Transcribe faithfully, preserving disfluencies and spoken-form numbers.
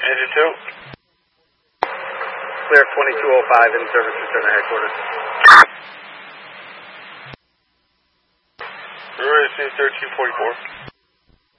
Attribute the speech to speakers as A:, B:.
A: Engine two.
B: Clear twenty-two oh five in service return to headquarters.
A: We're ready to see thirteen forty-four.